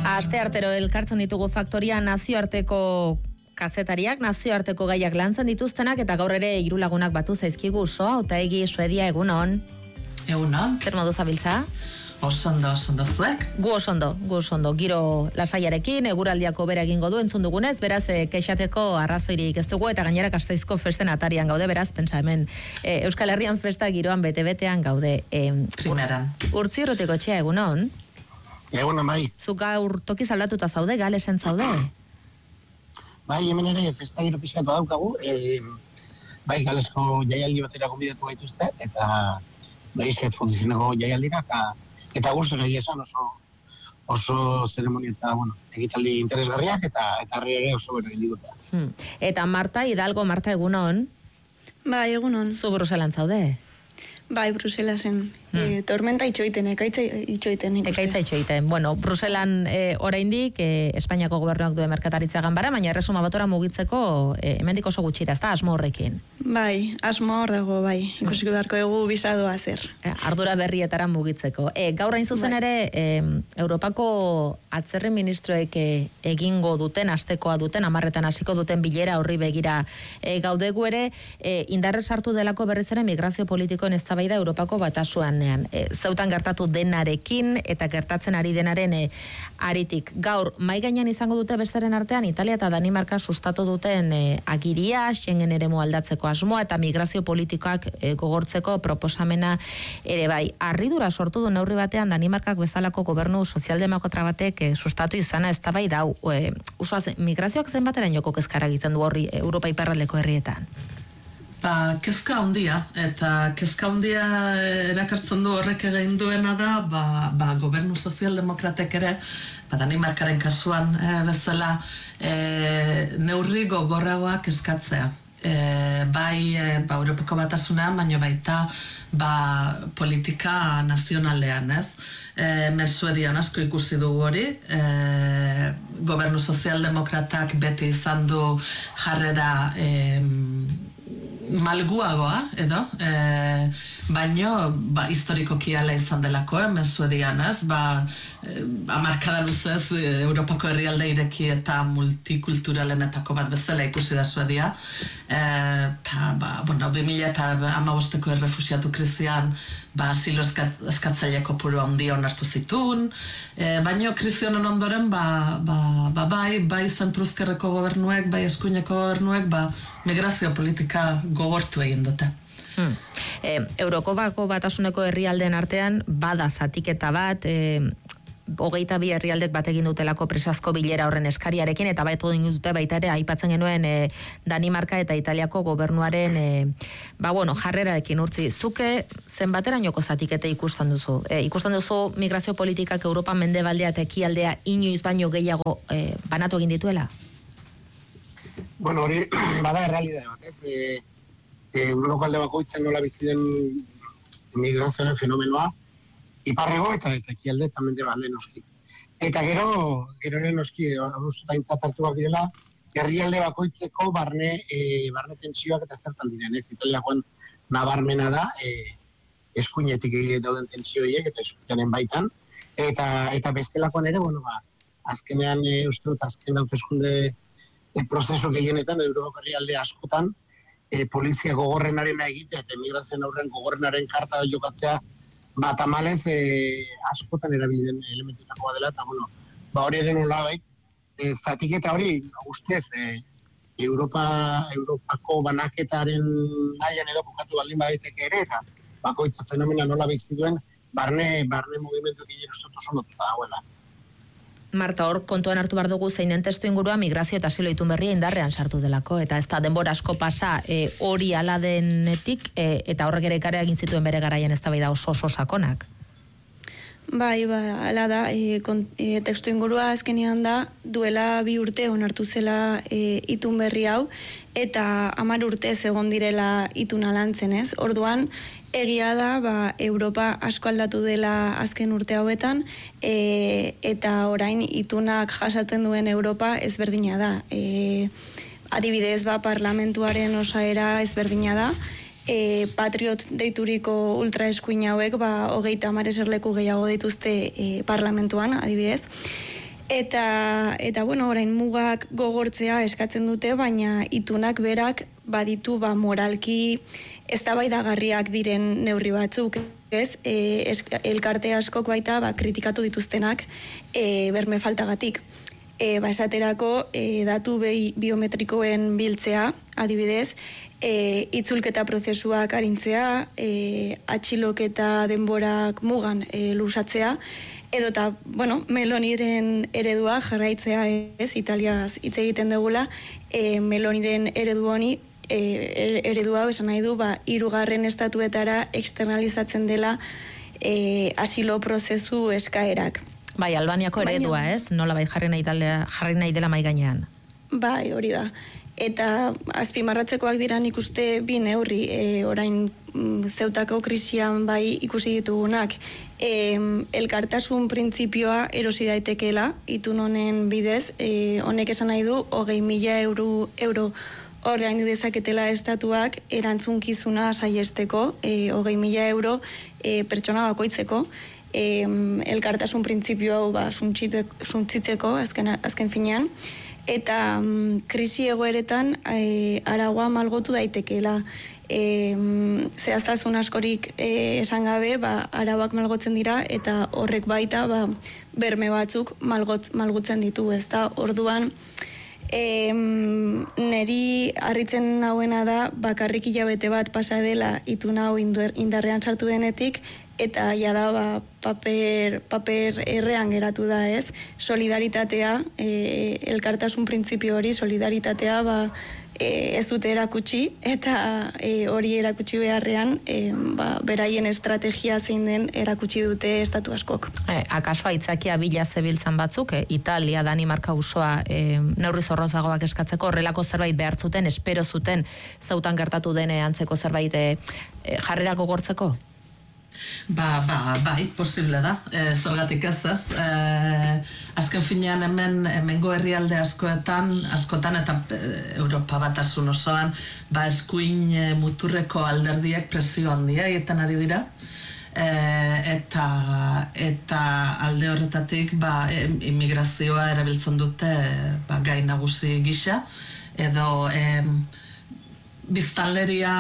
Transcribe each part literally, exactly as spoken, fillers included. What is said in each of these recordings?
Asteartero elkartzen ditugu Faktoria nazioarteko kazetariak, nazioarteko gaiak lantzen dituztenak, eta gaur ere hiru lagunak batu zaizkigu. Soa, Otaegi, Suedia, egunon. Egunon. Zer modu zabiltza? Osondo, osondo zuek. Gu osondo, gu osondo. Giro lasaiarekin, eguraldiako bera egingo du entzun dugunez, beraz e, kexateko arrazoirik ez dugu, eta gainera Gasteizko festen atarian gaude, beraz, pentsa hemen e, Euskal Herrian festa giroan bete-betean gaude. E, Primeran. Urtzi Urrutiko etxea, egunon. Egunon, bai. Zuk gaur tokiz aldatuta zaude, galesen zaude? Bai, hemen ere festa giro pixkat badaukagu, e, bai, galesko jaialdi batera gonbidatu gaituzte, eta noizet fundizioneko jaialdira, eta eta gustora egia esan oso oso zeremonia eta, bueno, egitaldi interesgarriak eta eta herri ere oso bero egin digute. Hmm. Eta Marta Hidalgo, Marta, egunon. Bai, egunon. Zu Bruselan zaude? Bai, Bruselasen. Hmm. E, tormenta itxoiten, ekaitza itxoiten ikuste. Ekaitza itxoiten. Bueno, Bruselan e, oraindik e, Espainiako gobernuak duen merkataritza ganbara, baina erresuma batora mugitzeko e, hemendik oso gutxira, ez da, asmo horrekin? Bai, asmo hor dago, bai. Ikusiko beharko egu bisadoa zer. E, ardura berrietara mugitzeko. E, gaur hain zuzen bai. ere, e, Europako atzerri ministroek e, egingo duten, astekoa duten, amarretan hasiko duten bilera horri begira e, gaudegu ere, e, indarrez hartu delako berriz ere migrazio politikoen eztabaida Europako batasuanean. E, zeutan gertatu denarekin eta gertatzen ari denaren e, aritik. Gaur, mai gainean izango dute besteren artean, Italia eta Danimarka sustatu duten e, agiria, Schengen eremu aldatzeko asmoa eta migrazio politikoak e, gogortzeko proposamena ere bai. Harridura sortu du neurri batean Danimarkak bezalako gobernu sozialdemokrata batek e, sustatu izana eztabaida hau. E, Usoaz, migrazioak zenbateraino joko kezkara egiten du horri Europa iparraldeko herrietan? Ba, kezka handia, eta kezka handia erakartzen du horrek egin duena da, ba, ba gobernu sozialdemokratek ere, ba, Danimarkaren kasuan e, bezala e, neurri gogorragoak eskatzea. E, bai e, ba, Europako batasunean, baina baita ba, politika nazionalean, ez? E, Suedian asko ikusi dugu hori, e, gobernu sozialdemokratak beti izan du jarrera e, malguagoa, edo, e, baino, ba, historikoki ala izan delako, hemen Suedian, ez, ba, e, amarkada luzez, e, Europako herrialde ireki eta multikulturalenetako bat bezala ikusi da Suedia, eta, ba, bueno, bi mila eta hamabosteko errefusiatu krizian, ba, asilo eskatzaileko puru handia onartu zituen, e, baino krisi honen ondoren, ba, ba, ba, bai, bai zentruzkerreko gobernuek, bai eskuineko gobernuek, ba, migrazio politika gogortu egin dute. Hmm. E, Eurokopako batasuneko herrialdeen artean bada zatiketa bat, e, hogeita bi herrialdek bat egin dutelako presazko bilera horren eskariarekin, eta baitu egin dute baita ere aipatzen genuen e, Danimarka eta Italiako gobernuaren e, ba bueno, jarrerarekin urtzi. Zuke zenbaterainoko zatiketa ikusten duzu? E, ikusten duzu migrazio politikak Europa mendebaldea eta ekialdea inoiz baino gehiago e, banatu egin dituela? Bueno, hori bada errealidade bat, ez? E, e, Europako alde bakoitzen nola bizi den migrazioaren fenomenoa, iparrego eta eta ekialde eta mendebalde noski. Eta gero, gero ere noski, abustuta intzat hartu behar direla, herrialde bakoitzeko barne, e, barne tentsioak eta zertan diren, ez? Italiakoan nabarmena da, e, eskuinetik dauden tentsioiek eta eskuinaren baitan, eta eta bestelakoan ere, bueno, ba, azkenean, e, uste dut, azken hauteskunde e, prozesu gehienetan, Europako herrialde askotan, e, polizia gogorrenaren egitea eta emigrazioen aurrean gogorrenaren karta jokatzea, ba, tamalez, e, askotan erabiliden elementutako dela, eta, bueno, ba, hori ere nola bai, e, zatiketa hori, ustez, e, Europa, Europako banaketaren mailan edo kokatu baldin badaiteke ere, eta bakoitza fenomena nola bizi duen, barne, barne mugimendu ginen ustut oso lotuta dagoela. Marta, hor kontuan hartu behar dugu zeinen testu ingurua migrazio eta asilo itun berria indarrean sartu delako, eta ez da denbora asko pasa e, hori ala denetik, e, eta horrek ere ikare egin zituen bere garaian eztabaida oso oso sakonak. Bai, ba, ala da, e, kon, e, testu ingurua azkenean da, duela bi urte onartu zela e, itun berri hau, eta hamar urte egon direla ituna lantzen, ez? Orduan, egia da, ba, Europa asko aldatu dela azken urte hauetan, e, eta orain itunak jasaten duen Europa ezberdina da. E, adibidez, ba, parlamentuaren osaera ezberdina da, e, Patriot deituriko ultraeskuin hauek, ba, hogeita hamar eserleku gehiago dituzte e, parlamentuan, adibidez. Eta, eta bueno, orain mugak gogortzea eskatzen dute, baina itunak berak baditu ba, moralki eztabaidagarriak diren neurri batzuk, ez? E, es, elkarte askok baita ba, kritikatu dituztenak e, berme faltagatik. E, ba, esaterako e, datu behi biometrikoen biltzea, adibidez, e, itzulketa prozesuak arintzea, e, atxiloketa denborak mugan e, lusatzea, edo eta, bueno, Meloniren eredua jarraitzea, ez, Italiaz hitz egiten dugula, e, Meloniren eredu honi, e, eredua esan nahi du, ba, hirugarren estatuetara externalizatzen dela e, asilo prozesu eskaerak. Bai, Albaniako eredua, ez? Nola bai jarri nahi, dela, jarri nahi dela mai gainean. Bai, hori da. Eta azpimarratzekoak dira nik uste bi neurri, e, orain mm, zeutako krisian bai ikusi ditugunak. E, elkartasun printzipioa erosi daitekeela, itun honen bidez, e, honek esan nahi du, hogei mila euro, euro ordaindu dezaketela estatuak erantzunkizuna saiesteko, e, hogei mila euro e, pertsona bakoitzeko, e, elkartasun printzipio hau ba, suntzitzeko azken, azken finean, eta um, krisi egoeretan e, aragoa malgotu daitekeela. E, zehaztasun askorik e, esan gabe, ba, arauak malgotzen dira, eta horrek baita ba, berme batzuk malgot, malgutzen ditu, ezta? Orduan, e, neri harritzen hauena da, bakarrik hilabete bat pasa dela itun hau indarrean sartu denetik, eta ja da ba, paper, paper errean geratu da, ez? Solidaritatea, e, elkartasun printzipio hori, solidaritatea ba, e, ez dute erakutsi, eta e, hori erakutsi beharrean, e, ba, beraien estrategia zein den erakutsi dute estatu askok. E, akaso aitzakia bila zebiltzan batzuk, e, Italia, Danimarka usoa, e, neurri zorrozagoak eskatzeko, horrelako zerbait behar zuten, espero zuten, zautan gertatu dene antzeko zerbait e, e, jarrerako gortzeko? Ba, ba, bai, posible da. E, zergatik ez ez. E, azken finean hemen, hemengo herrialde askoetan, askotan eta e, Europa batasun osoan, ba, eskuin e, muturreko alderdiek presio handia egiten ari dira. E, eta, eta alde horretatik ba, e, immigrazioa erabiltzen dute ba, gai nagusi gisa, edo e, biztanleria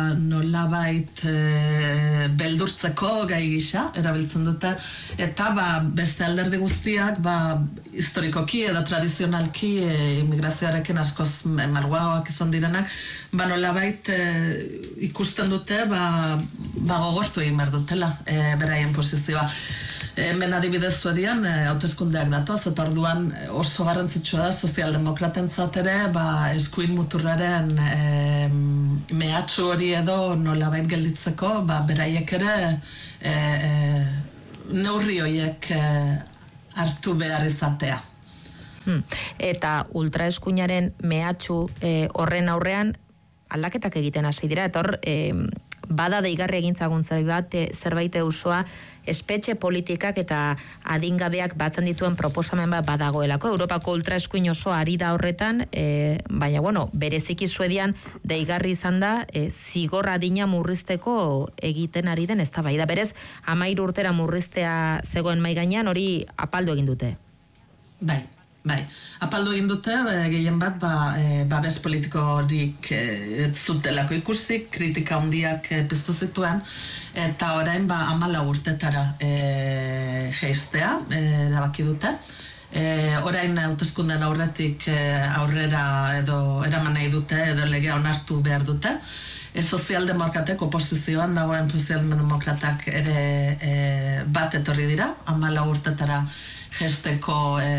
nolabait e, beldurtzeko gai gisa erabiltzen dute, eta ba, beste alderdi guztiak ba, historikoki edo tradizionalki e, immigrazioarekin askoz malguagoak izan direnak, ba, nolabait e, ikusten dute ba, ba gogortu egin behar dutela e, beraien posizioa. Hemen adibidez zuedian, hauteskundeak datoz, eta orduan oso garrantzitsua da sozialdemokratentzat ere, ba, eskuin muturraren e, mehatxu hori edo nolabait gelditzeko, ba, beraiek ere e, e, neurri horiek e, hartu behar izatea. Hmm. Eta ultraeskuinaren mehatxu e, horren aurrean aldaketak egiten hasi dira, eta hor e, bada deigarri egintzagun zerbait, zerbait usoa, espetxe politikak eta adingabeak batzen dituen proposamen bat badagoelako. Europako ultraeskuin oso ari da horretan, e, baina, bueno, bereziki Suedian deigarri izan da, e, zigor adina murrizteko egiten ari den eztabaida. Berez, hamairu urtera murriztea zegoen mai gainean, hori apaldu egin dute. Bai. Bai, apaldu egin dute, gehien bat, ba, e, babes politiko horik e, zutelako ikusi, kritika handiak e, piztu zituen, eta orain ba, amala urtetara e, jeistea, e, erabaki dute. E, orain hauteskundean aurretik e, aurrera edo eraman nahi dute, edo legea onartu behar dute. E, sozialdemokratek oposizioan dagoen sozialdemokratak ere e, bat etorri dira, amala urtetara gesteko e,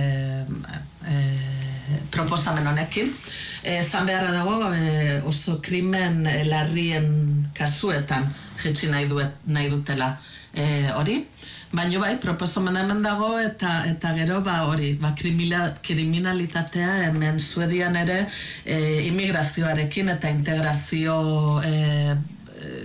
e, proposamen honekin. Zan beharra dago e, oso krimen larrien kasuetan jetxi nahi, duet, nahi dutela e, hori. Baina bai, proposamen hemen dago eta eta gero ba hori, ba, kriminalitatea hemen Suedian ere e, immigrazioarekin eta integrazio e, e,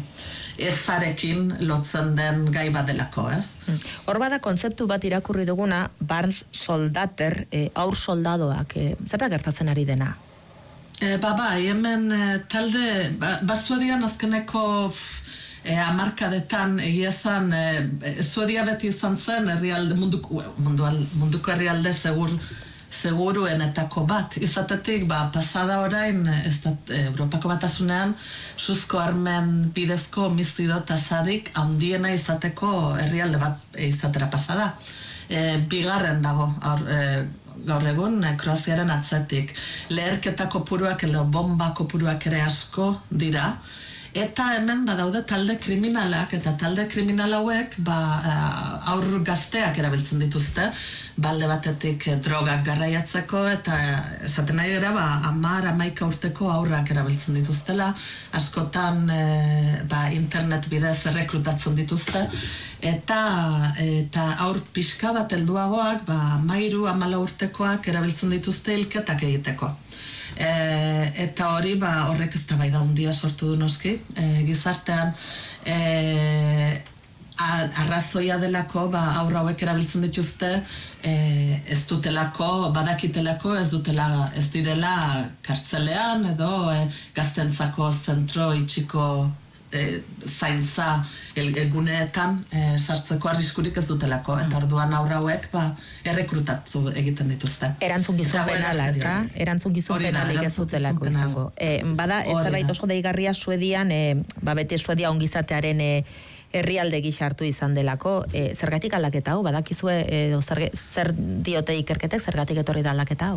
ezarekin lotzen den gai badelako, ez? Hor bada kontzeptu bat irakurri duguna, Barns soldater, e, aur soldadoak, e, zerta gertatzen ari dena? E, ba, bai, hemen e, talde, ba, Suedian azkeneko e, amarkadetan egia zan, e, Suedia beti izan zen herrialde munduko, mundu, munduko herrialde segur, seguruenetako bat. Izatetik, ba, pasada orain, ez da, Europako Batasunean, suzko armen bidezko homizido tasarik handiena izateko herrialde bat izatera pasada. E, bigarren dago, aur, e, gaur egun, e, Kroaziaren atzetik. Leherketa kopuruak, edo bomba kopuruak ere asko dira. Eta hemen badaude talde kriminalak, eta talde kriminal hauek ba, aur gazteak erabiltzen dituzte, balde batetik drogak garraiatzeko, eta esaten nahi gara, ba, amar, amaika urteko aurrak erabiltzen dituztela, askotan e, ba, internet bidez errekrutatzen dituzte, eta, eta aur pixka bat helduagoak, ba, amairu, amala urtekoak erabiltzen dituzte hilketak egiteko. E, eta hori ba, horrek ez da bai da hundia sortu du noski e, gizartean e, arrazoia delako ba, aurra hauek erabiltzen dituzte e, ez dutelako, badakitelako ez dutela, ez direla kartzelean edo e, gaztentzako zentro itxiko e, zaintza eguneetan e, sartzeko arriskurik ez dutelako, eta orduan aurra hauek ba, errekrutatu egiten dituzte. Erantzun gizun penala, ez da? Erantzun gizun penalik ez dutelako izango. E, bada, ez da baita oso deigarria Suedian, e, ba, beti Suedia ongizatearen e, herrialde gisa hartu izan delako, e, zergatik aldaketa hau, badakizue e, zer, zer diote ikerketek, zergatik etorri da aldaketa hau?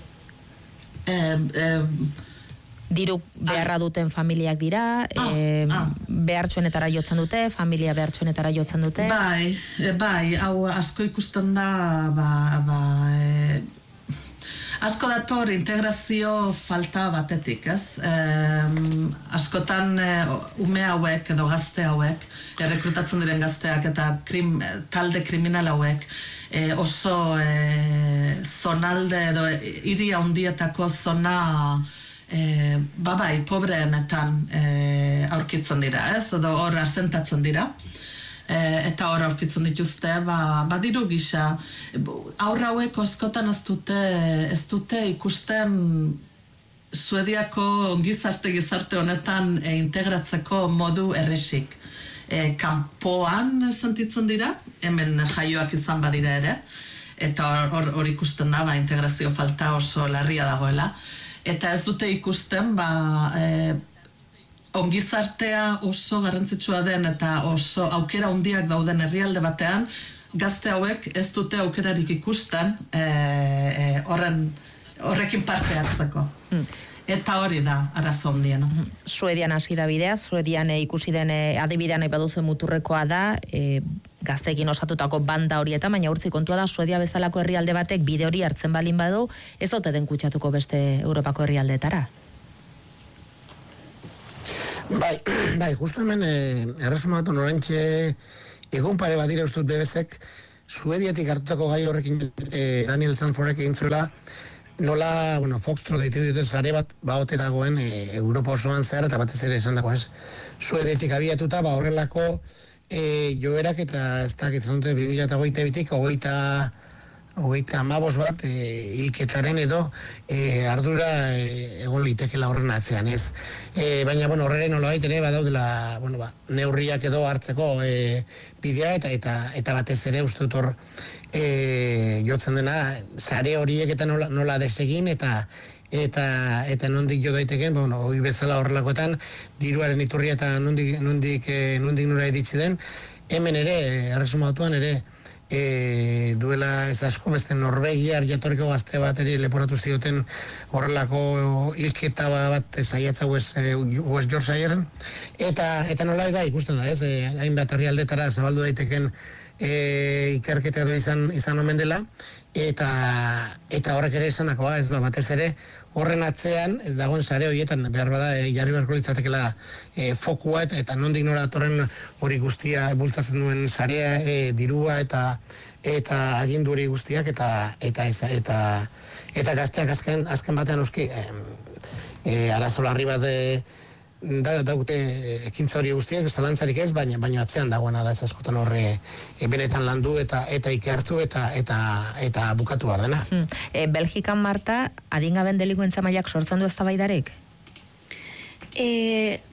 E, e, Diru beharra duten familiak dira, ah, e, ah. behartsuenetara jotzen dute, familia behartsuenetara jotzen dute. Bai, e, bai, hau asko ikusten da, ba, ba, e, asko dator integrazio falta batetik, ez? E, askotan e, ume hauek edo gazte hauek, errekrutatzen diren gazteak eta krim, talde kriminal hauek, e, oso e, zonalde edo hiri handietako zona E, babai, pobreenetan e, aurkitzen dira, ez? Edo hor asentatzen dira. E, eta hor aurkitzen dituzte, ba, badiru gisa. Aurra hauek askotan ez dute, ez dute ikusten Suediako ongizarte gizarte honetan e, integratzeko modu erresik. E, kanpoan sentitzen dira, hemen jaioak izan badira ere, eta hor, hor ikusten da, ba, integrazio falta oso larria dagoela. Eta ez dute ikusten, ba, e, ongizartea oso garrantzitsua den eta oso aukera handiak dauden herrialde batean, gazte hauek ez dute aukerarik ikusten e, e, horren, horrekin parte hartzeko. Mm. Eta hori da, arazo handiena. Suedian hasi da bidea, Suedian e, ikusi den e, adibidean nahi baduzu muturrekoa da, e, gazteekin osatutako banda horietan, baina urtzi kontua da, Suedia bezalako herrialde batek bide hori hartzen balin badu, ez ote den kutsatuko beste Europako herrialdeetara? Bai, bai, justu hemen, eh, erresumatu norentxe, egun pare badira ustut bebezek, Suediatik hartutako gai horrekin eh, Daniel Sanforek egin zuela, nola, bueno, Foxtrot deitu dute sare bat baote dagoen e, Europa osoan zehar, eta batez ere esan dago ez, Suedetik abiatuta, ba horrelako e, joerak eta ez da, gitzen dute, bi mila hogeita bitik, hogeita, hogeita amabos bat, e, hilketaren edo e, ardura e, egon litekela horren atzean, ez. E, baina, bueno, horreren nola baita ere, badaudela, bueno, ba, neurriak edo hartzeko e, bidea, eta, eta, eta batez ere, uste dut hor, E, jotzen dena, sare horiek eta nola, nola desegin eta eta eta nondik jo daiteken, bueno, hori bezala horrelakoetan diruaren iturria eta nondik nondik e, nondik nora iritsi den, hemen ere erresumatuan ere e, duela ez asko beste Norvegiar jatorriko gazte bat ere leporatu zioten horrelako hilketa bat saiatza West, West Yorkshireen eta eta nola da ikusten da, ez, e, hainbat herrialdetara zabaldu daiteken E, ikerketa edo izan, izan omen dela, eta, eta horrek ere esanakoa, ez ba, batez ere, horren atzean, ez dagoen sare horietan, behar bada, e, jarri beharko litzatekela e, fokua, eta, eta nondik nora atorren hori guztia bultzatzen duen sarea, e, dirua, eta eta agindu hori guztiak, eta eta eta, eta, eta gazteak azken, azken batean oski, e, e, arazo larri bat e, da daute ekintza hori guztiak zalantzarik ez, baina baina atzean dagoena da ez askotan horre e, benetan landu eta eta ikertu eta eta eta bukatu behar dena. Hmm. E, Belgikan, Marta, adingaben delikuentza mailak sortzen du eztabaidarik? Eh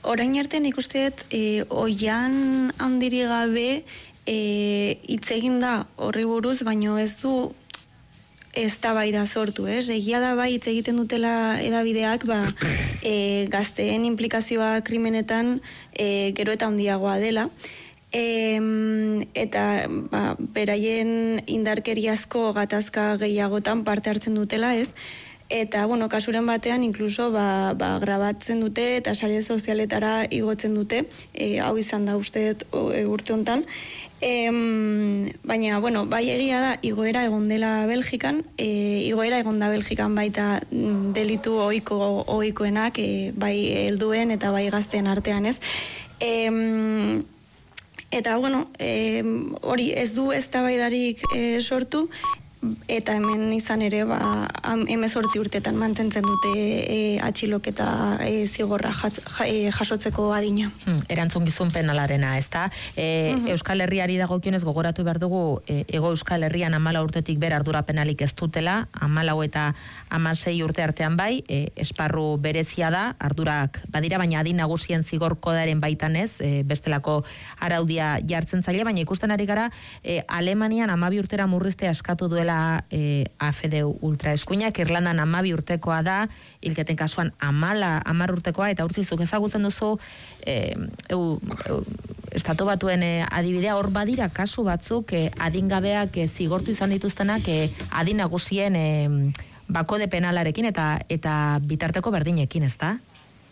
orain arte nik uste dut e, oian handiri gabe hitz e, egin da horri buruz, baino ez du eztabaida sortu, ez? Egia da bai hitz egiten dutela edabideak, ba, e, gazteen implikazioa krimenetan e, gero eta handiagoa dela. E, eta ba, beraien indarkeriazko gatazka gehiagotan parte hartzen dutela, ez? Eta, bueno, kasuren batean, inkluso, ba, ba, grabatzen dute eta sare sozialetara igotzen dute, e, hau izan da uste e, urte hontan. E, baina, bueno, bai egia da, igoera egon dela Belgikan, e, igoera egon da Belgikan baita delitu ohiko ohikoenak, e, bai helduen eta bai gazteen artean, ez? E, eta, bueno, e, hori ez du eztabaidarik e, sortu, eta hemen izan ere ba hemezortzi urtetan mantentzen dute e, atxiloketa e, zigorra jas, ja, e, jasotzeko adina. Hmm, erantzukizun penalarena, ezta? E, uh-huh. Euskal Herriari dagokionez gogoratu behar dugu e, Hego Euskal Herrian hamalau urtetik ber ardura penalik ez dutela, hamalau eta hamasei urte artean bai, e, esparru berezia da, ardurak badira, baina adin nagusien zigor kodaren baitan ez, e, bestelako araudia jartzen zaile, baina ikusten ari gara e, Alemanian hamabi urtera murriztea eskatu duela E, A F D ultraeskuinak, Irlandan hamabi urtekoa da, hilketen kasuan amala, amar urtekoa, eta urtzizuk ezagutzen duzu e, eu, eu, estatu batuen e, adibidea, hor badira kasu batzuk e, adingabeak e, zigortu izan dituztenak e, adin nagusien e, bakode penalarekin eta eta bitarteko berdinekin, ez da?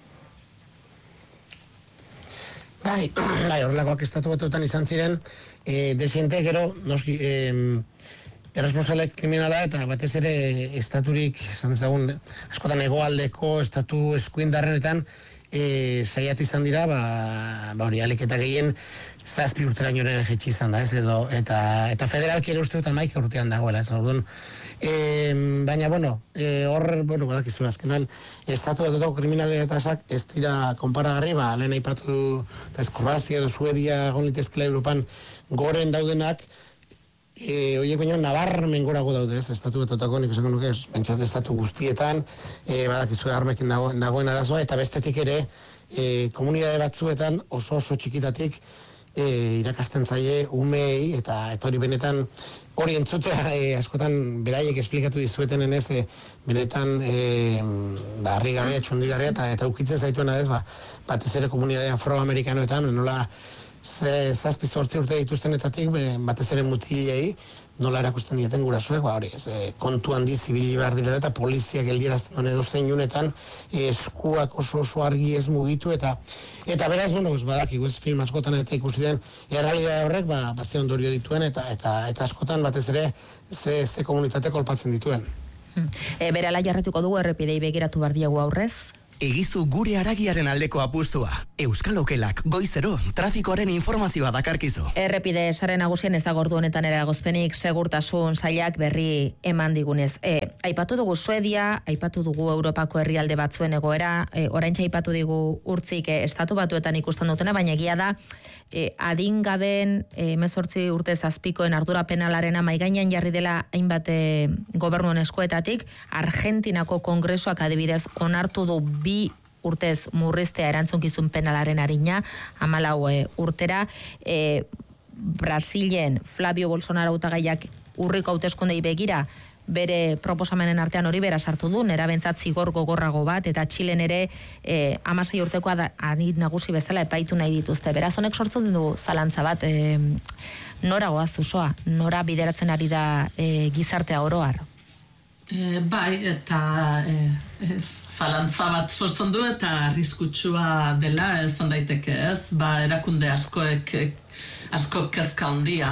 Bai, bai, horrelakoak estatu batuetan izan ziren, e, desiente, gero, noski, e, erresponsableak kriminala eta batez ere estaturik, esan ezagun, askotan hegoaldeko estatu eskuindarrenetan e, saiatu izan dira, ba, ba hori, aliketa gehien zazpi urterainoren jetxi izan da, ez edo, eta, eta federalki ere uste dut hamaika urtean dagoela, ez orduan. E, baina, bueno, e, hor, bueno, badakizu, azkenan, estatu batutako kriminaletasak ez dira konparagarri, ba, lehen aipatu, eta ez Kroazia edo Suedia egon litezkela Europan goren daudenak, E, oiek baino nabarmen gorago daude, ez, estatu betotako, nik esango nuke, pentsat estatu guztietan, e, badakizu armekin dago, dagoen arazoa, eta bestetik ere, e, komunidade batzuetan oso oso txikitatik e, irakasten zaie umei, eta eta hori benetan, hori entzutea e, askotan beraiek esplikatu dizueten enez, e, benetan e, ba, harrigarria, txundigarria, eta, eta ukitzen zaituena ez, ba, batez ere komunidade afroamerikanoetan, nola, Ze, zazpi zortzi urte dituztenetatik batez ere mutilei nola erakusten dieten gurasoek, ba hori, ez, kontu handi zibili behar direla eta poliziak geldierazten duen edo zein unetan eskuak oso oso argi ez mugitu eta eta beraz, bueno, ez badakigu ez film askotan eta ikusi den errealidade horrek, ba, ba ze ondorio dituen eta eta eta askotan batez ere ze, ze komunitate kolpatzen dituen. E, berala jarretuko dugu errepidei begiratu behar diegu aurrez? Egizu gure haragiaren aldeko apustua. Euskal Okelak goizero trafikoaren informazioa dakarkizu. Errepide sare nagusien ez da gordu honetan eragozpenik segurtasun sailak berri eman digunez. E, aipatu dugu Suedia, aipatu dugu Europako herrialde batzuen egoera, e, oraintxe aipatu digu urtzik e, estatu batuetan ikusten dutena, baina egia da e, adingaben e, mezortzi urte zazpikoen ardura penalarena maigainan jarri dela hainbat e, gobernuen eskuetatik, Argentinako kongresuak adibidez onartu du bi urtez murriztea erantzunkizun penalaren arina, hamalau e, urtera, e, Brasilen Flavio Bolsonaro hautagaiak urriko hauteskundei begira bere proposamenen artean hori bera sartu du, nerabentzat zigor gogorrago bat, eta Txilen ere e, hamasei urtekoa da, adit nagusi bezala epaitu nahi dituzte. Beraz, honek sortzen du zalantza bat, e, nora goaz usoa, nora bideratzen ari da e, gizartea oroar? E, bai, eta e, e, zalantza bat sortzen du eta arriskutsua dela, ezan daiteke ez, ba, erakunde askoek asko kezka handia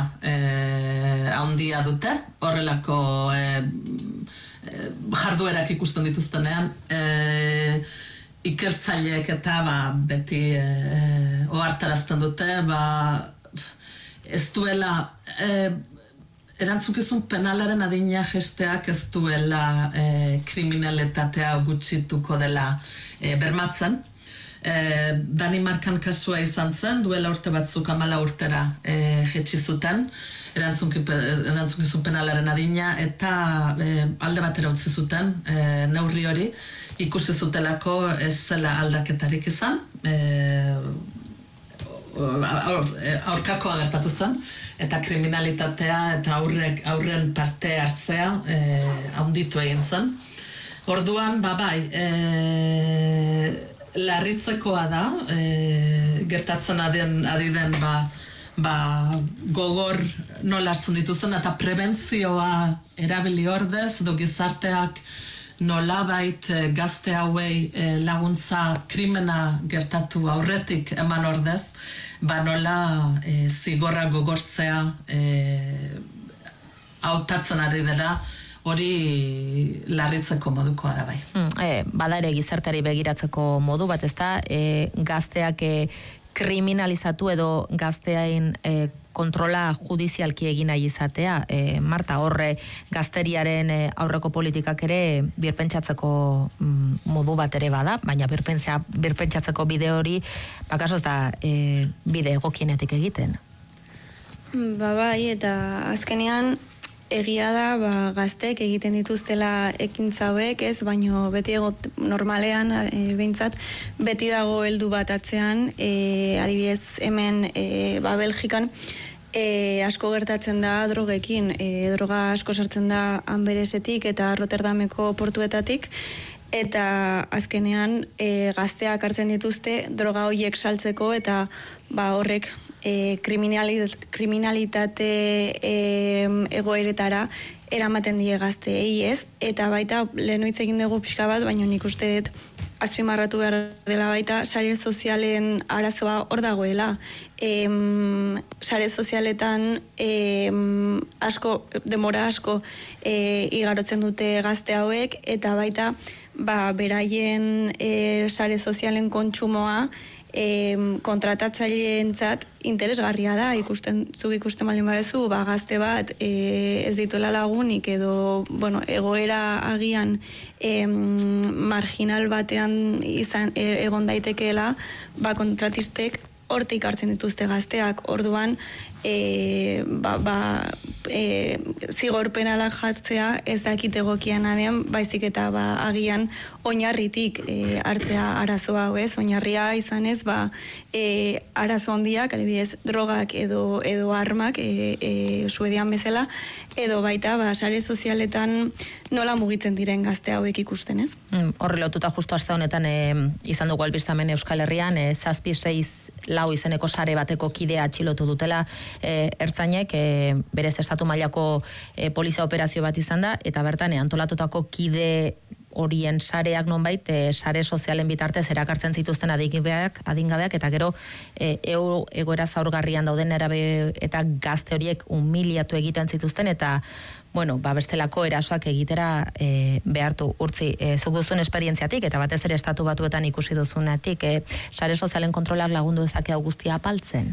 eh, handia dute, horrelako eh, eh, jarduerak ikusten dituztenean, eh, ikertzaileek eta ba, beti eh, ohartarazten dute, ba, ez duela eh, erantzukizun penalaren adina jesteak ez duela eh, kriminalitatea gutxituko dela eh, bermatzen. E, Danimarkan kasua izan zen, duela urte batzuk amala urtera e, jetxi zuten, erantzukizun penalaren adina, eta e, alde batera utzi zuten e, neurri hori, ikusi zutelako ez zela aldaketarik izan, e, aur, aurkakoa gertatu zen, eta kriminalitatea eta aurrek, aurren parte hartzea e, haunditu egin zen. Orduan, ba bai, e, larritzekoa da, e, gertatzen adien, adiden ba, ba, gogor nola hartzen dituzten, eta prebentzioa erabili ordez, edo gizarteak nolabait gazte hauei laguntza krimena gertatu aurretik eman ordez, ba nola e, zigorra gogortzea e, hautatzen ari dela, hori larritzeko modukoa da bai. Hmm, e, bada ere gizarteari begiratzeko modu bat, ezta, e, gazteak e, kriminalizatu edo gazteain e, kontrola judizialki egin nahi izatea. E, Marta, horre gazteriaren e, aurreko politikak ere birpentsatzeko mm, modu bat ere bada, baina birpentsa, birpentsatzeko bide hori bakaso ez da e, bide egokienetik egiten. Ba bai, eta azkenean egia da, ba, gaztek egiten dituztela ekintza hauek, ez, baino beti egot normalean, e, behintzat, beti dago heldu bat atzean, e, adibidez hemen, e, ba, Belgikan, e, asko gertatzen da drogekin, e, droga asko sartzen da Anberesetik eta Rotterdameko portuetatik, eta azkenean e, gazteak hartzen dituzte droga horiek saltzeko, eta ba, horrek E, kriminalitate e, egoeretara eramaten die gazteei, ez? Eta baita, lehen hitz egin dugu pixka bat, baina nik uste dut azpimarratu behar dela baita, sare sozialen arazoa hor dagoela. E, sare sozialetan e, asko, demora asko e, igarotzen dute gazte hauek, eta baita, ba, beraien e, sare sozialen kontsumoa E, kontratatzaileentzat interesgarria da, ikusten, zuk ikusten baldin badezu, ba, gazte bat e, ez dituela lagunik edo bueno, egoera agian e, marginal batean izan, e, egon daitekeela, ba, kontratistek hortik hartzen dituzte gazteak, orduan e, ba, ba, e, zigor penalak jartzea ez dakit egokian adean, baizik eta ba, agian oinarritik e, hartzea arazoa hau, ez, oinarria izanez, ba, e, arazo handiak, adibidez, drogak edo, edo armak, e, e, Suedian bezala, edo baita, ba, sare sozialetan nola mugitzen diren gazte hauek ikusten, ez? Mm, horri lotuta justu aste honetan e, izan dugu albistamen Euskal Herrian, e, zazpi seiz lau izeneko sare bateko kidea atxilotu dutela e, ertzainek, e, berez estatu mailako e, polizia operazio bat izan da, eta bertan e, antolatutako kide horien sareak nonbait, e, sare sozialen bitartez erakartzen zituzten adingabeak, adingabeak eta gero e, eu, egoera zaurgarrian dauden erabe eta gazte horiek humiliatu egiten zituzten, eta bueno, ba, bestelako erasoak egitera e, behartu urtzi. E, zuk duzuen esperientziatik, eta batez ere estatu batuetan ikusi duzunetik, e, sare sozialen kontrolak lagundu dezake hau guztia apaltzen?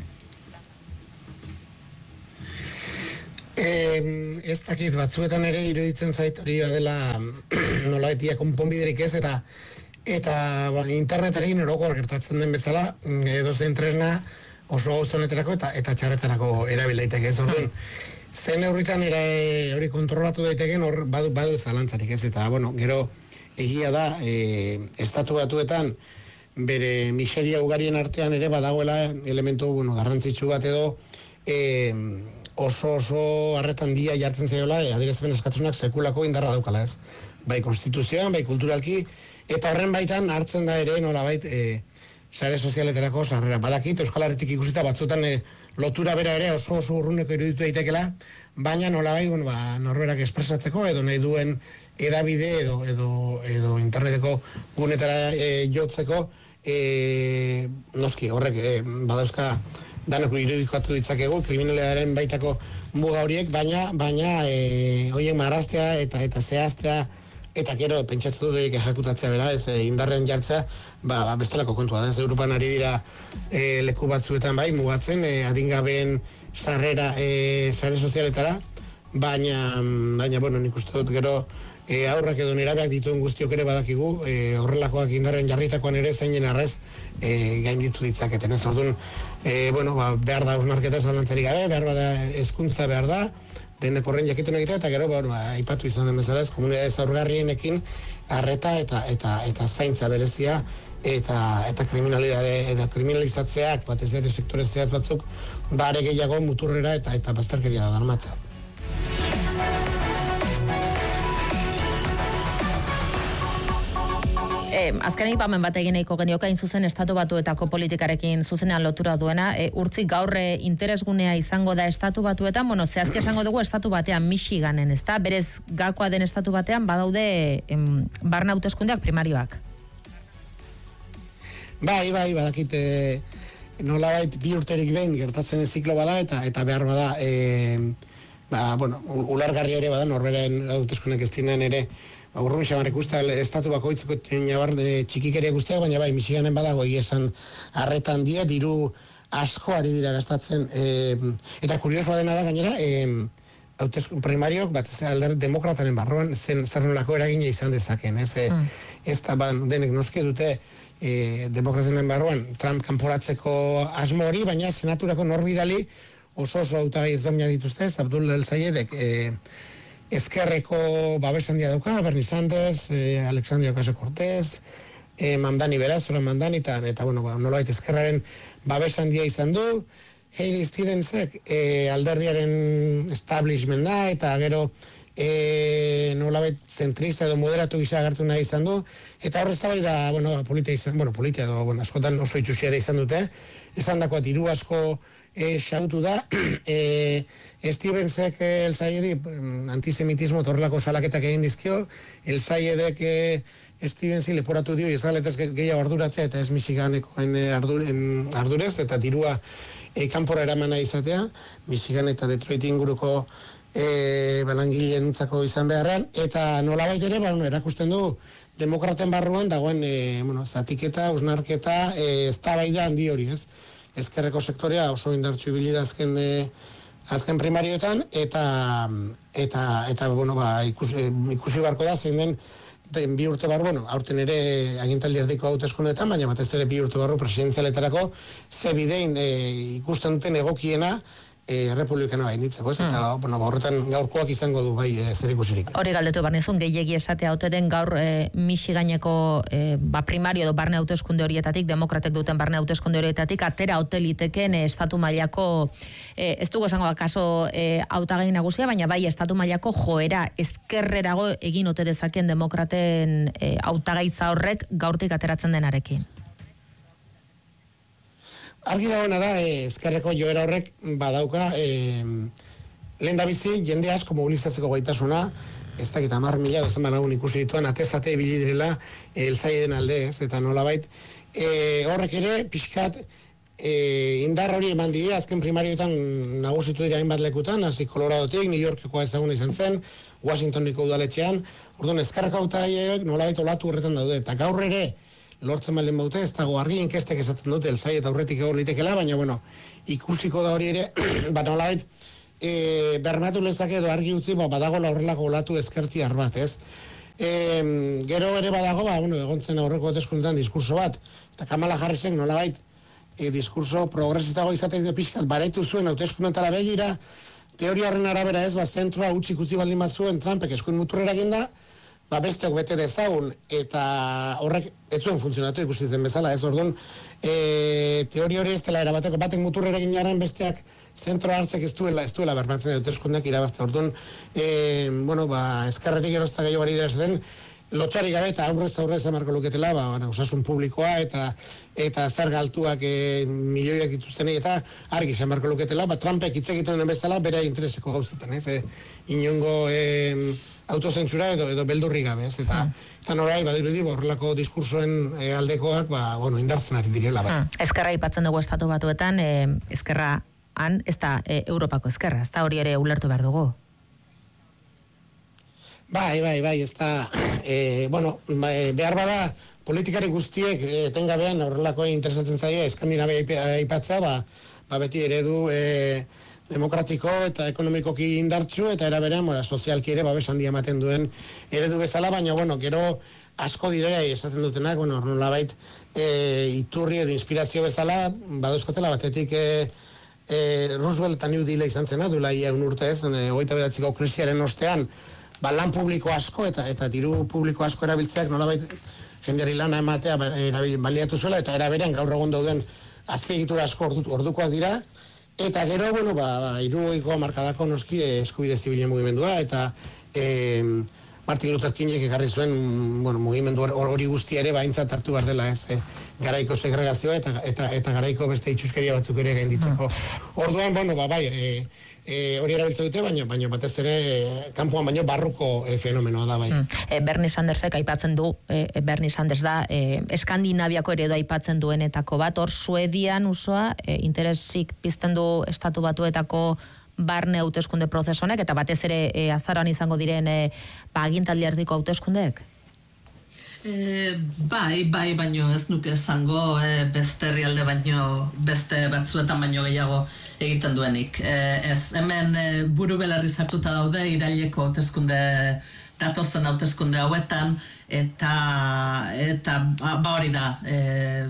Eh, ez dakit, batzuetan ere iruditzen zait hori dela nola betia konponbiderik ez, eta eta ba, internetarekin oroko gertatzen den bezala, edo zen tresna oso gauzonetarako eta eta txarretarako erabil daiteke ez, orduan. Zen neurritan ere hori kontrolatu daiteken hor badu, badu zalantzarik ez, eta bueno, gero egia da, e, estatu batuetan bere miseria ugarien artean ere badagoela elementu bueno, garrantzitsu bat edo e, oso oso harretan dia jartzen zaiola, e, adierazpen eskatzunak sekulako indarra daukala ez. Bai konstituzioan, bai kulturalki, eta horren baitan hartzen da ere nolabait e, sare sozialetarako sarrera. Badakit, Euskal Herritik ikusita batzutan e, lotura bera ere oso oso urruneko iruditu daitekela, baina nolabait, bueno, ba, norberak espresatzeko edo nahi duen edabide edo edo edo interneteko gunetara e, jotzeko, e, noski horrek e, badauzka danok irudikatu ditzakegu kriminalaren baitako muga horiek, baina baina e, hoien marraztea eta eta zehaztea eta gero pentsatzen dut ejakutatzea bera, ez indarren jartzea, ba, bestelako kontua da, ez Europan ari dira e, leku batzuetan bai, mugatzen, e, adingabeen sarrera e, sare sozialetara, baina, baina, bueno, nik uste dut gero e, aurrak edo nerabeak dituen guztiok ere badakigu, e, horrelakoak indarren jarritakoan ere zeinen arrez e, gainditu ditzaketen, ez orduan, e, bueno, ba, behar da osnarketa zalantzarik gabe, behar da hezkuntza behar da, denek horren jakitun egitea, eta gero, bueno, aipatu izan den bezala ez, komunidade zaurgarrienekin arreta eta, eta, eta zaintza berezia, eta eta kriminalidade eta kriminalizatzeak batez ere sektore zehatz batzuk bare gehiago muturrera eta eta bazterkeria darmatza. Eh, azkenik bamen bat egin nahiko genioka zuzen estatu batuetako politikarekin zuzenean lotura duena, e, urtzik gaur e, interesgunea izango da estatu batuetan, bueno, zehazki esango dugu estatu batean Michiganen, ezta? Berez gakoa den estatu batean badaude em, barna hauteskundeak primarioak. Bai, bai, badakit e, nolabait bi urterik behin gertatzen den ziklo bada eta eta behar bada e, ba, bueno, ulargarri ere bada norberen hauteskundeak ez diren ere Urrun xamarrik usta estatu bakoitzeko nabar txikikeria guztiak, baina bai, Michiganen badago esan arretan dia, diru asko ari dira gastatzen. E, eta kuriosoa dena da gainera, e, hauteskun primariok, bat ez alderdi demokrataren barruan, zen zer nolako eragina izan dezaken. Ez, e, mm. ez da, ba, denek noski dute e, demokrataren barruan Trump kanporatzeko asmo hori, baina senaturako norbidali oso oso hautagai ezberdinak dituzte, ez Abdul El-Sayedek, e, ezkerreko babes handia dauka, Bernie Sanders, eh, Alexandria Ocasio-Cortez, eh, Mamdani beraz, Zoran Mamdani, eta, eta bueno, ba, nolabait ezkerraren babes handia izan du, Hailey Stevensek eh, alderdiaren establishment da, eta gero eh, nolabait zentrista edo moderatu gisa agertu nahi izan du, eta horrez da bai da, bueno, politia izan, bueno, politia edo, bueno, askotan oso itxusiara izan dute, esan dakoa diru asko eh, xautu da, eh, Stevensek El Sayedi antisemitismo torrelako salaketak egin dizkio, El Sayedek Stevensi leporatu dio Israeletez gehiago arduratzea eta ez Michiganekoen ardurez eta dirua e, kanpora eramana izatea, Michigan eta Detroit inguruko e, balangileentzako izan beharrean, eta nolabait ere ba, erakusten du demokraten barruan dagoen e, bueno, zatiketa, usnarketa, e, eztabaida handi hori, ez? Ezkerreko sektorea oso indartsu ibili da azken e, azken primarioetan, eta, eta, eta bueno, ba, ikusi, ikusi barko da, zein den, den bi urte barru, bueno, aurten ere agintaldi erdiko hauteskundeetan, baina batez ere bi urte barru presidenzialetarako, ze bidein e, ikusten duten egokiena, E, republikana bainitzeko, ez? Eta, hmm. bueno, horretan gaurkoak izango du, bai, e, zer ikusirik. Hori galdetu barnezun, gehiegi esatea ote den gaur e, Michiganeko e, ba, primario edo barne hauteskunde horietatik, demokratek duten barne hauteskunde horietatik, atera ote liteken e, estatu mailako, e, ez dugu esango akaso e, hautagai nagusia, baina bai, estatu mailako joera ezkerrerago egin ote dezaken demokraten e, hautagaitza horrek gaurtik ateratzen denarekin. Argi dagoena da, eh, ezkerreko joera horrek badauka, eh, lehen da bizi, jende asko mobilizatzeko gaitasuna, ez dakit hamar mila dozen banagun ikusi dituan, atezate ibili direla eh, El Sayeden alde, ez, eta nolabait, eh, horrek ere, pixkat, eh, indar hori eman dira, azken primarioetan nagusitu dira hainbat lekutan, hasi Coloradotik, New Yorkekoa ezaguna izan zen, Washingtoneko udaletxean, orduan ezkerreko hautagaiek nolabait olatu horretan daude, eta gaur ere, lortzen baldin baute, ez dago argi inkestek esaten dute, El Sayed aurretik egon litekela, baina, bueno, ikusiko da hori ere, ba, nolabait, e, bermatu lezake edo argi utzi, ba, badagola horrelako olatu ezkertiar bat, ez? E, gero ere badago, ba, bueno, egontzen aurreko hauteskundetan diskurso bat, eta Kamala Harrisek nolabait, e, diskurso progresistago izaten dio pixkat, baretu zuen hauteskundetara begira, teoria horren arabera ez, ba, zentroa utxik utzi baldin bat zuen Trumpek eskuin muturrera ginda, ba besteok bete dezagun, eta horrek ez zuen funtzionatu ikusi zen bezala, ez orduan, e, teori hori ez dela erabateko, batek muturrera ginaren besteak zentro hartzek ez duela, ez duela bermatzen dut eskundak irabazte, orduan, e, bueno, ba, ezkerretik erozta gehiago bari den, lotxari gabe eta aurrez aurrez emarko luketela, ba, bueno, osasun publikoa eta eta zer galtuak e, milioiak dituztenei eta argi emarko luketela, ba, Trumpek hitz egiten den bezala bere intereseko gauzetan, ez, e, inongo e, autozentsura edo edo beldurri gabe, ez? Eta mm. eta norai badirudi horrelako diskursoen e, aldekoak, ba, bueno, indartzen ari direla, bai. Mm. Ezkerra aipatzen dugu estatu batuetan, e, ezkerra han, ez da e, Europako ezkerra, ez da hori ere ulertu behar dugu. Bai, bai, bai, ez da, e, bueno, behar bada politikari guztiek etengabean horrelako interesatzen zaie, Eskandinavia aipatzea, ba, ba beti eredu e, demokratiko eta ekonomikoki indartsu, eta era berean, bueno, sozialki ere babes handia ematen duen eredu bezala, baina, bueno, gero asko direra esaten dutenak, bueno, nolabait e, iturri edo inspirazio bezala, badauzkotela batetik e, e, Roosevelt eta New Deal izan zena, duela ia un urte ez, e, hogeita bederatziko krisiaren ostean, ba, lan publiko asko eta eta diru publiko asko erabiltzeak nolabait jendeari lana ematea erabil, baliatu zuela, eta era berean gaur egun dauden azpiegitura asko ordu, ordukoak dira, eta gero, bueno, ba, ba hirurogeiko hamarkadako noski eskubide zibilen mugimendua, eta e, Martin Luther Kingek ekarri zuen, bueno, mugimendu hori guztia ere baintzat hartu behar dela, ez, e, garaiko segregazioa eta, eta, eta garaiko beste itxuskeria batzuk ere gainditzeko. Orduan, bueno, ba, bai, e, e, hori erabiltzen dute, baina, baina batez ere, e, kanpoan baino barruko e, fenomenoa da, bai. Mm. E, Bernie Sandersek aipatzen du, e, Bernie Sanders da, e, Eskandinaviako eredu aipatzen duenetako bat, hor Suedian usoa, e, interesik pizten du estatu batuetako barne hauteskunde prozesonek, eta batez ere e, azaroan izango diren e, ba, agintaldi erdiko hauteskundeek? E, bai, bai, baino ez nuke esango e, beste herrialde baino, beste batzuetan baino gehiago egiten duenik. E, ez, hemen e, buru belarri sartuta daude iraileko hauteskunde, datozen hauteskunde hauetan, eta, eta ba hori da, e,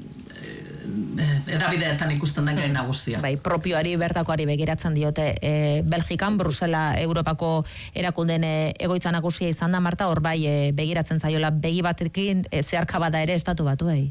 edabideetan ikusten den gai nagusia. Bai, propioari bertakoari begiratzen diote e, Belgikan, Brusela, Europako erakundeen egoitza nagusia izan da, Marta, hor bai e, begiratzen zaiola begi batekin e, zeharka bada ere estatu batuei.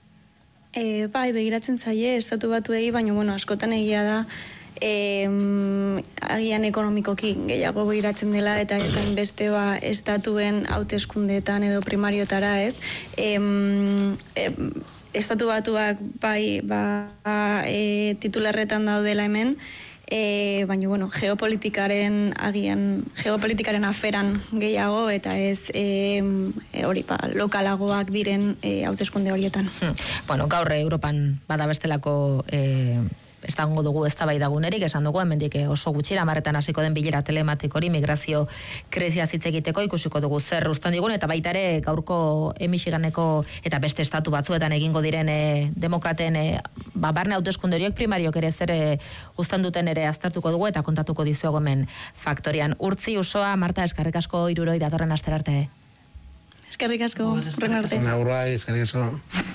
E, bai, begiratzen zaie estatu batuei, baina bueno, askotan egia da E, agian ekonomikoki gehiago begiratzen dela, eta ezan beste ba estatuen hauteskundeetan edo primarioetara, ez? E, e, estatu batuak bai ba, e, titularretan daudela hemen, e, baina bueno, geopolitikaren agian geopolitikaren aferan gehiago, eta ez e, e, hori ba, lokalagoak diren e, hauteskunde horietan. Hmm. Bueno, gaur Europan bada bestelako e, estango dugu eztabaidagunerik, esan dugu hemendik oso gutxira hamarretan hasiko den bilera telematik hori migrazio krisia hitz egiteko, ikusiko dugu zer uzten digun, eta baita ere gaurko Michiganeko eta beste estatu batzuetan egingo diren e, demokraten e, ba, barne hauteskunde horiek primariok ere zer e, uzten duten ere aztertuko dugu eta kontatuko dizuegu hemen Faktorian. Urtzi Usoa, Marta, eskerrik asko hiruroi datorren astera arte. Eskerrik asko, horren arte. Naurra, eskerrik asko.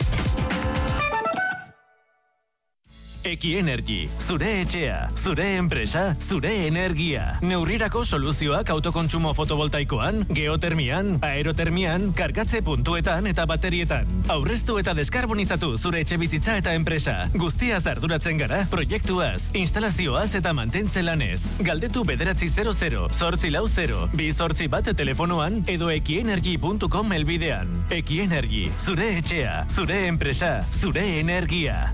Eki Energy, zure etxea, zure enpresa, zure energia. Neurrirako soluzioak autokontsumo fotovoltaikoan, geotermian, aerotermian, kargatze puntuetan eta baterietan. Aurreztu eta deskarbonizatu zure etxe bizitza eta enpresa. Guztiaz arduratzen gara, proiektuaz, instalazioaz eta mantentze lanez. Galdetu bederatzi zero zero, zortzi lau zero, bi zortzi bat telefonoan edo ekienergy puntu com elbidean. Eki Energy, zure etxea, zure enpresa, zure energia.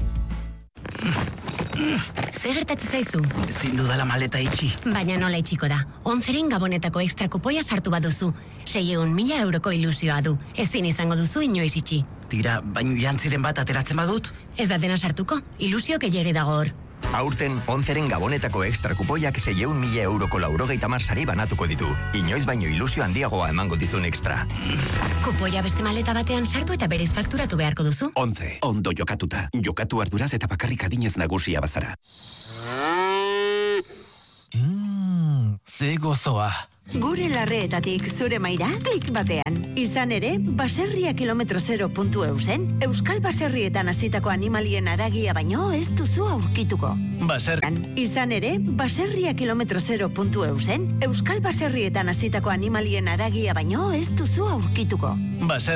Zer gertatzen zaizu? Ezin dudala maleta itxi. Baina nola itxiko da. Onzeren Gabonetako extra kupoia sartu baduzu. Seiehun mila euroko ilusioa du. Ezin izango duzu inoiz itxi. Tira, baino jantziren bat ateratzen badut? Ez da dena sartuko. Ilusio gehiegi dago hor. Aurten, onzeren Gabonetako extra kupoiak seiehun mila euroko laurogeita hamar sari banatuko ditu. Inoiz baino ilusio handiagoa emango dizun extra. Kupoia beste maleta batean sartu eta berez fakturatu beharko duzu. Onze, ondo jokatuta. Jokatu arduraz eta bakarrik adinez nagusia bazara. Mmm, ze gozoa. Gure larreetatik zure maira klik batean. Izan ere, baserria kilometro zero puntu eusen, Euskal Baserrietan hasitako animalien aragia baino ez duzu aurkituko. Baser... Izan ere, baserria kilometro zero puntu eusen, Euskal Baserrietan hasitako animalien aragia baino ez duzu aurkituko. Baser...